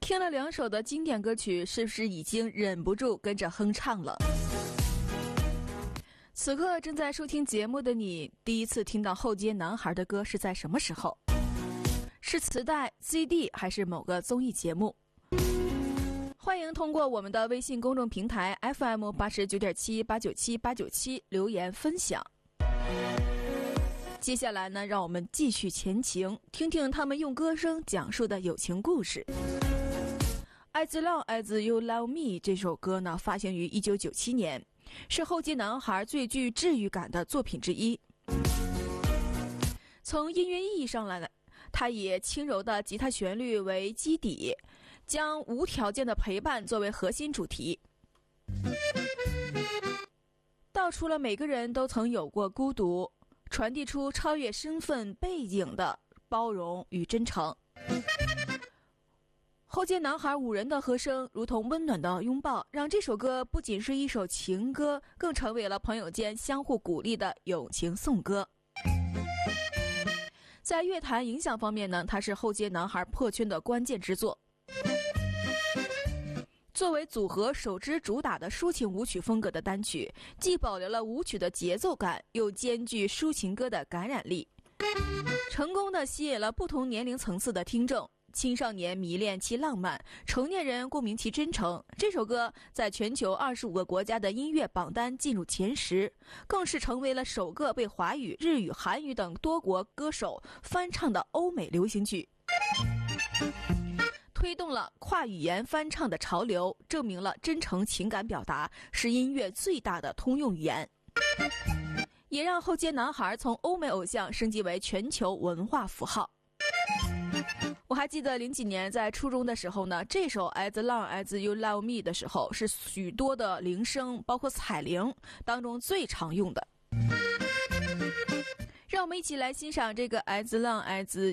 听了2首的经典歌曲，是不是已经忍不住跟着哼唱了？此刻正在收听节目的你，第一次听到后街男孩的歌是在什么时候？是磁带、CD 还是某个综艺节目？欢迎通过我们的微信公众平台 FM89.7 897 897留言分享。接下来呢，让我们继续前行，听听他们用歌声讲述的友情故事。As Long As You Love Me 这首歌呢，发行于1997年，是后街男孩最具治愈感的作品之一。从音乐意义上来，它以轻柔的吉他旋律为基底，将无条件的陪伴作为核心主题，道出了每个人都曾有过孤独，传递出超越身份背景的包容与真诚。后街男孩5人的和声如同温暖的拥抱，让这首歌不仅是一首情歌，更成为了朋友间相互鼓励的友情颂歌。在乐坛影响方面呢，它是后街男孩破圈的关键之作。作为组合首支主打的抒情舞曲风格的单曲，既保留了舞曲的节奏感，又兼具抒情歌的感染力，成功地吸引了不同年龄层次的听众。青少年迷恋其浪漫，成年人共鸣其真诚。这首歌在全球25个国家的音乐榜单进入前10，更是成为了首个被华语、日语、韩语等多国歌手翻唱的欧美流行曲，推动了跨语言翻唱的潮流，证明了真诚情感表达是音乐最大的通用语言，也让后街男孩从欧美偶像升级为全球文化符号。我还记得00几年在初中的时候呢，这首 As Long As You Love Me 的时候，是许多的铃声包括彩铃当中最常用的。让我们一起来欣赏这个 As Long As